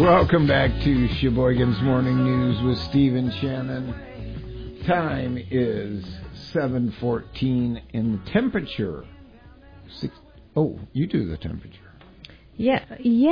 Welcome back to Sheboygan's Morning News with Steve and Shannon. Time is 7:14 and the temperature... you do the temperature. Yeah.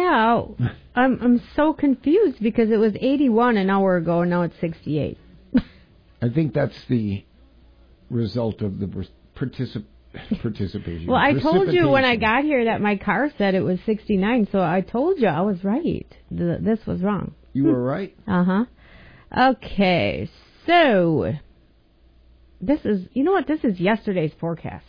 I'm so confused because it was 81 an hour ago and now it's 68. I think that's the result of the participation. Well, I told you when I got here that my car said it was 69, so I told you I was right. This was wrong. You were right? Uh-huh. Okay, so this is, you know what, this is yesterday's forecast.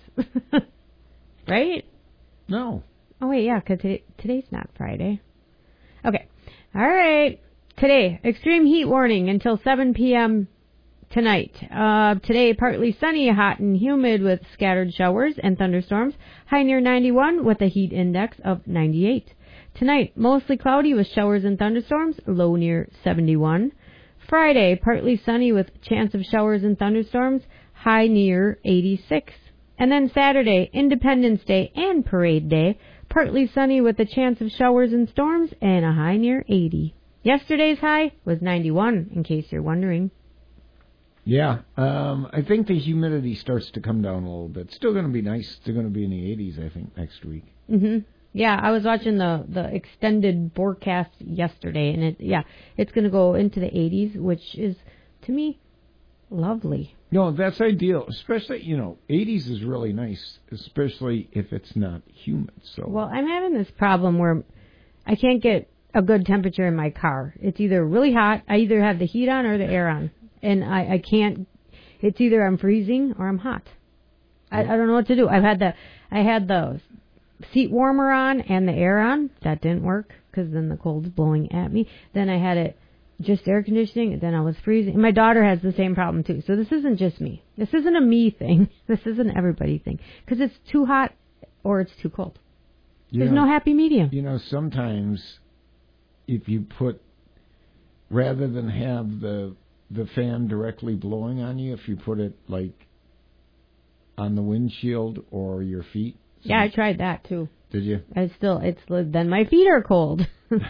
Right? No. Oh, wait, yeah, because today's not Friday. Okay, all right. Today, extreme heat warning until 7 p.m. tonight. Today, partly sunny, hot and humid with scattered showers and thunderstorms. High near 91 with a heat index of 98. Tonight, mostly cloudy with showers and thunderstorms. Low near 71. Friday, partly sunny with chance of showers and thunderstorms. High near 86. And then Saturday, Independence Day and Parade Day. Partly sunny with a chance of showers and storms and a high near 80. Yesterday's high was 91, in case you're wondering. Yeah, I think the humidity starts to come down a little bit. Still going to be nice. Still going to be in the 80s, I think, next week. Mm-hmm. Yeah, I was watching the extended forecast yesterday, and it's going to go into the 80s, which is, to me, lovely. No, that's ideal. Especially, 80s is really nice, especially if it's not humid. So. Well, I'm having this problem where I can't get a good temperature in my car. It's either really hot, I either have the heat on or the air on. And I can't, it's either I'm freezing or I'm hot. I don't know what to do. I had the seat warmer on and the air on. That didn't work because then the cold's blowing at me. Then I had it just air conditioning and then I was freezing. And my daughter has the same problem too. So this isn't just me. This isn't a me thing. This isn't everybody thing. Because it's too hot or it's too cold. There's no happy medium. Sometimes if you put, rather than have the fan directly blowing on you, if you put it like on the windshield or your feet. Yeah, I tried that too. Did you? Then my feet are cold.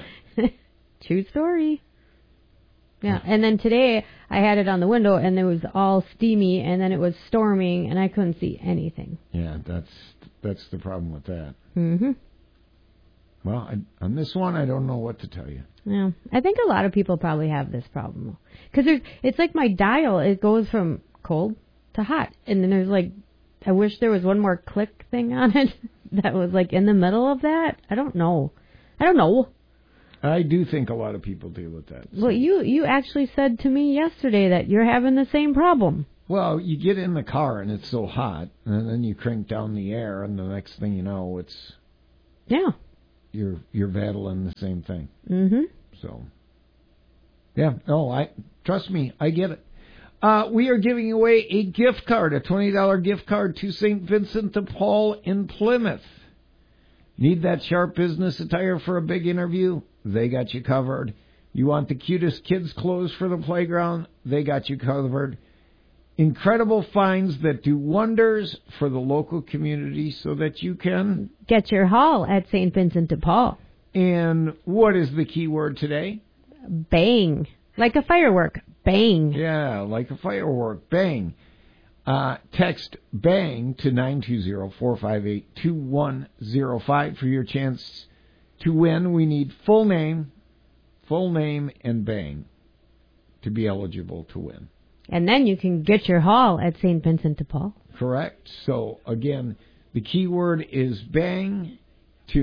True story. Yeah, and then today I had it on the window and it was all steamy and then it was storming and I couldn't see anything. Yeah, that's the problem with that. Mm-hmm. Well, on this one, I don't know what to tell you. Yeah, I think a lot of people probably have this problem. Because it's like my dial, it goes from cold to hot. And then there's I wish there was one more click thing on it that was in the middle of that. I don't know. I do think a lot of people deal with that. So. Well, you actually said to me yesterday that you're having the same problem. Well, you get in the car and it's so hot, and then you crank down the air, and the next thing you know, it's... Yeah. You're battling the same thing. Mm-hmm. So, yeah, no, trust me, I get it. We are giving away a gift card, a $20 gift card to St. Vincent de Paul in Plymouth. Need that sharp business attire for a big interview? They got you covered. You want the cutest kids' clothes for the playground? They got you covered. Incredible finds that do wonders for the local community so that you can... get your haul at St. Vincent de Paul. And what is the key word today? Bang. Like a firework. Bang. Yeah, like a firework. Bang. Text BANG to 920-458-2105 for your chance to win. We need full name, and BANG to be eligible to win. And then you can get your haul at St. Vincent de Paul. Correct. So, again, the key word is BANG to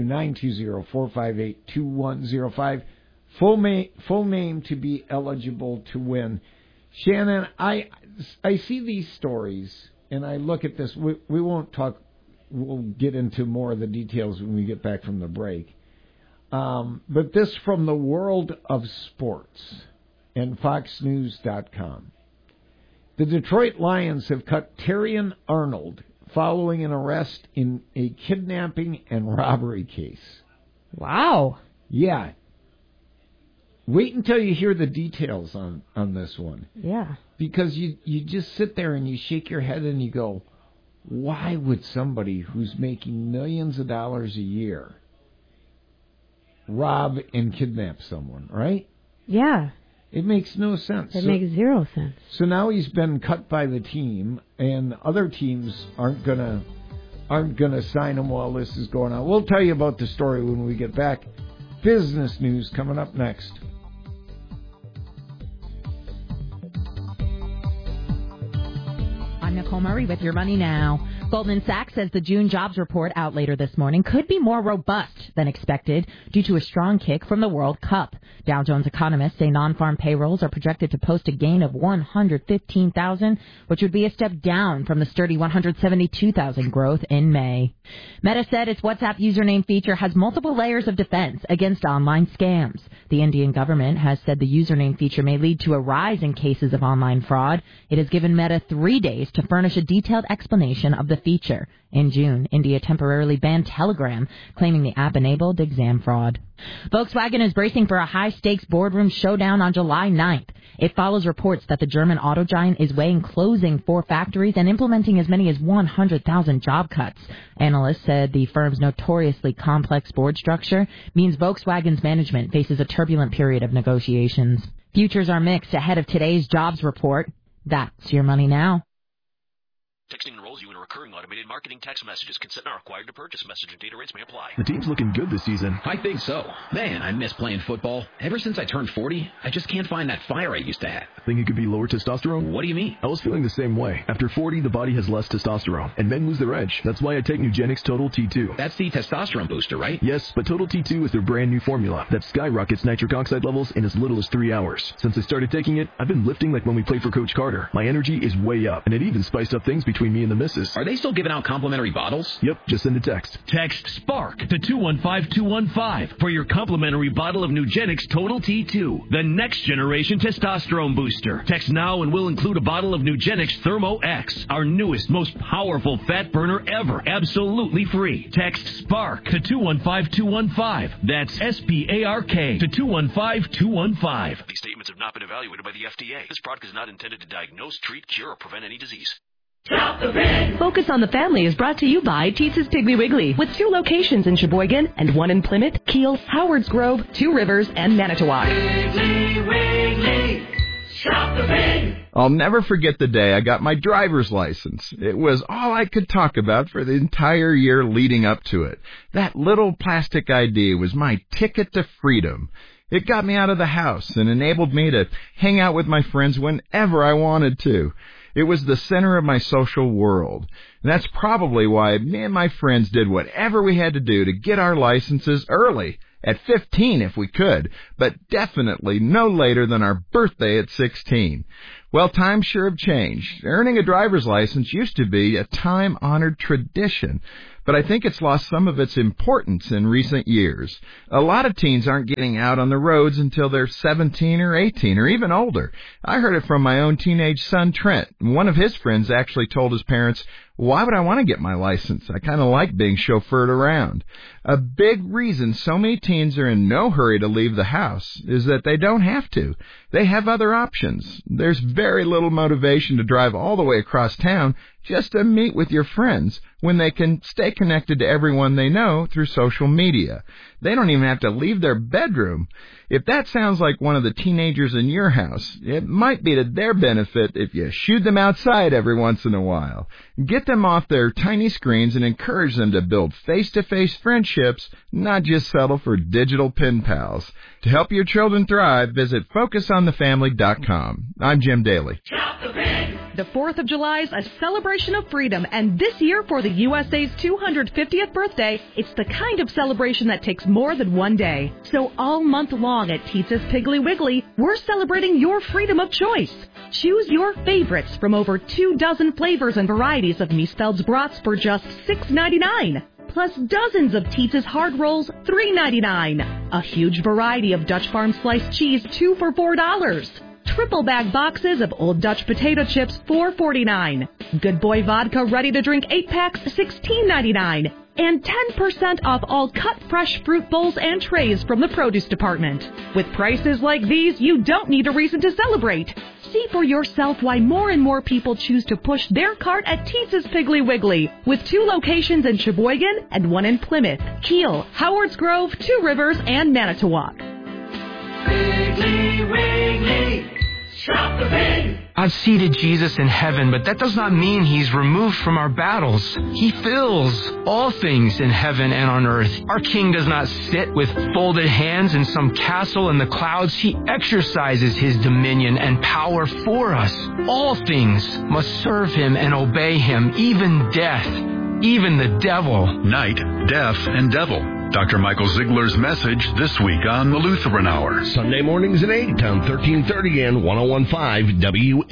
920-458-2105. Full name to be eligible to win. Shannon, I see these stories, and I look at this. We won't talk. We'll get into more of the details when we get back from the break. But this from the world of sports and FoxNews.com. The Detroit Lions have cut Terrion Arnold following an arrest in a kidnapping and robbery case. Wow. Yeah. Wait until you hear the details on this one. Yeah. Because you just sit there and you shake your head and you go, why would somebody who's making millions of dollars a year, rob and kidnap someone, right? Yeah. It makes no sense. It makes zero sense. So now he's been cut by the team, and other teams aren't gonna sign him while this is going on. We'll tell you about the story when we get back. Business news coming up next. I'm Nicole Murray with Your Money Now. Goldman Sachs says the June jobs report out later this morning could be more robust than expected due to a strong kick from the World Cup. Dow Jones economists say non-farm payrolls are projected to post a gain of 115,000, which would be a step down from the sturdy 172,000 growth in May. Meta said its WhatsApp username feature has multiple layers of defense against online scams. The Indian government has said the username feature may lead to a rise in cases of online fraud. It has given Meta 3 days to furnish a detailed explanation of the feature. In June, India temporarily banned Telegram, claiming the app enabled exam fraud. Volkswagen is bracing for a high-stakes boardroom showdown on July 9th. It follows reports that the German auto giant is weighing closing 4 factories and implementing as many as 100,000 job cuts. Analysts said the firm's notoriously complex board structure means Volkswagen's management faces a turbulent period of negotiations. Futures are mixed ahead of today's jobs report. That's Your Money Now. Texting enrolls you in a recurring automated marketing text messages. Consent not required to purchase. Message and data rates may apply. The team's looking good this season. I think so. Man, I miss playing football. Ever since I turned 40, I just can't find that fire I used to have. Think it could be lower testosterone? What do you mean? I was feeling the same way. After 40, the body has less testosterone, and men lose their edge. That's why I take Nugenix Total T2. That's the testosterone booster, right? Yes, but Total T2 is their brand new formula that skyrockets nitric oxide levels in as little as 3 hours. Since I started taking it, I've been lifting like when we played for Coach Carter. My energy is way up, and it even spiced up things between me and the missus. Are they still giving out complimentary bottles? Yep, just send a text. Text SPARK to 215-215 for your complimentary bottle of Nugenix Total T2, the next generation testosterone booster. Text now and we'll include a bottle of Nugenix Thermo X, our newest, most powerful fat burner ever, absolutely free. Text SPARK to 215-215. That's SPARK to 215-215. These statements have not been evaluated by the FDA. This product is not intended to diagnose, treat, cure, or prevent any disease. Focus on the Family is brought to you by Teetza's Piggly Wiggly, with 2 locations in Sheboygan and 1 in Plymouth, Kiel, Howards Grove, 2 Rivers, and Manitowoc. Piggly Wiggly, shop the pig. I'll never forget the day I got my driver's license. It was all I could talk about for the entire year leading up to it. That little plastic ID was my ticket to freedom. It got me out of the house and enabled me to hang out with my friends whenever I wanted to. It was the center of my social world. And that's probably why me and my friends did whatever we had to do to get our licenses early, at 15 if we could, but definitely no later than our birthday at 16. Well, times sure have changed. Earning a driver's license used to be a time-honored tradition, but I think it's lost some of its importance in recent years. A lot of teens aren't getting out on the roads until they're 17 or 18 or even older. I heard it from my own teenage son, Trent. One of his friends actually told his parents, "Why would I want to get my license? I kind of like being chauffeured around." A big reason so many teens are in no hurry to leave the house is that they don't have to. They have other options. There's very little motivation to drive all the way across town just to meet with your friends when they can stay connected to everyone they know through social media. They don't even have to leave their bedroom. If that sounds like one of the teenagers in your house, it might be to their benefit if you shoot them outside every once in a while. Get them off their tiny screens and encourage them to build face-to-face friendships, not just settle for digital pen pals. To help your children thrive, visit FocusOnTheFamily.com. I'm Jim Daly. The 4th of July is a celebration of freedom, and this year for the USA's 250th birthday, it's the kind of celebration that takes more than one day. So all month long at Teetza's Piggly Wiggly, we're celebrating your freedom of choice. Choose your favorites from over 24 flavors and varieties of Miesfeld's brats for just $6.99. Plus dozens of Teetza's hard rolls, $3.99. A huge variety of Dutch Farm sliced cheese, 2 for $4. Triple bag boxes of Old Dutch potato chips, $4.49. Good Boy vodka ready to drink 8 packs, $16.99. and 10% off all cut fresh fruit bowls and trays from the produce department. With prices like these, you don't need a reason to celebrate. See for yourself why more and more people choose to push their cart at Teese's Piggly Wiggly, with 2 locations in Sheboygan and 1 in Plymouth, Kiel, Howards Grove, 2 Rivers, and Manitowoc. Piggly Wiggly, shop the pig. I've seated Jesus in heaven, but that does not mean he's removed from our battles. He fills all things in heaven and on earth. Our King does not sit with folded hands in some castle in the clouds. He exercises his dominion and power for us. All things must serve him and obey him, even death, even the devil. Night, death, and devil. Dr. Michael Ziegler's message this week on the Lutheran Hour. Sunday mornings at 8 on 1330 and 101.5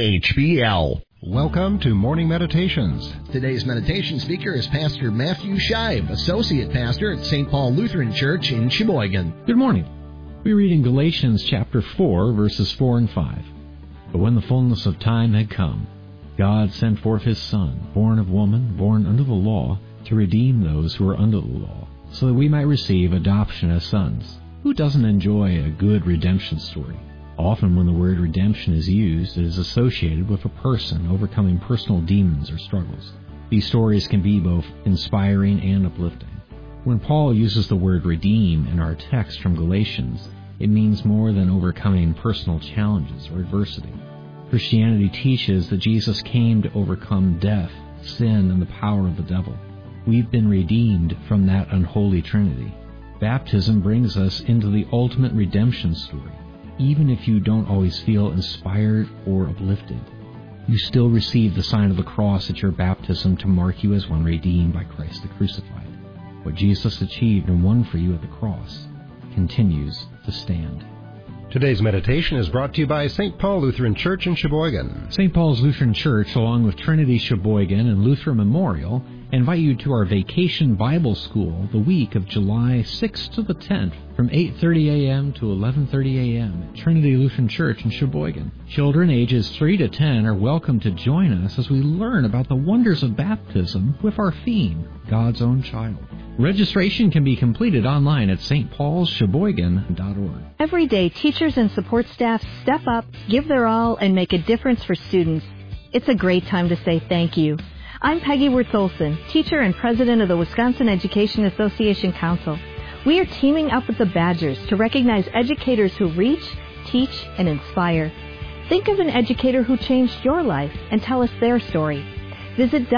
WHBL. Welcome to Morning Meditations. Today's meditation speaker is Pastor Matthew Scheib, Associate Pastor at St. Paul Lutheran Church in Sheboygan. Good morning. We read in Galatians chapter 4, verses 4 and 5. But when the fullness of time had come, God sent forth his Son, born of woman, born under the law, to redeem those who are under the law, so that we might receive adoption as sons. Who doesn't enjoy a good redemption story? Often when the word redemption is used, it is associated with a person overcoming personal demons or struggles. These stories can be both inspiring and uplifting. When Paul uses the word redeem in our text from Galatians, it means more than overcoming personal challenges or adversity. Christianity teaches that Jesus came to overcome death, sin, and the power of the devil. We've been redeemed from that unholy trinity. Baptism brings us into the ultimate redemption story. Even if you don't always feel inspired or uplifted, you still receive the sign of the cross at your baptism to mark you as one redeemed by Christ the crucified. What Jesus achieved and won for you at the cross continues to stand. Today's meditation is brought to you by St. Paul Lutheran Church in Sheboygan. St. Paul's Lutheran Church, along with Trinity Sheboygan and Lutheran Memorial, invite you to our Vacation Bible School the week of July 6th to the 10th from 8:30 a.m. to 11:30 a.m. at Trinity Lutheran Church in Sheboygan. Children ages 3 to 10 are welcome to join us as we learn about the wonders of baptism with our theme, God's Own Child. Registration can be completed online at stpaulssheboygan.org. Every day, teachers and support staff step up, give their all, and make a difference for students. It's a great time to say thank you. I'm Peggy Wirtz-Olson, teacher and president of the Wisconsin Education Association Council. We are teaming up with the Badgers to recognize educators who reach, teach, and inspire. Think of an educator who changed your life and tell us their story. Visit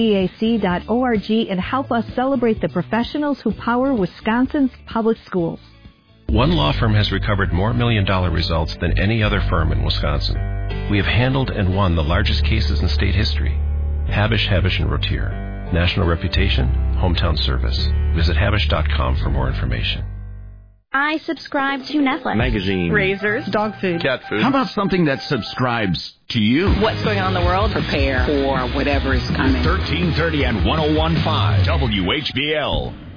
weac.org and help us celebrate the professionals who power Wisconsin's public schools. One law firm has recovered more million-dollar results than any other firm in Wisconsin. We have handled and won the largest cases in state history. Habish, Habish & Rotier. National reputation, hometown service. Visit Habish.com for more information. I subscribe to Netflix. Magazine. Razors. Dog food. Cat food. How about something that subscribes to you? What's going on in the world? Prepare for whatever is coming. 1330 and 101.5 WHBL.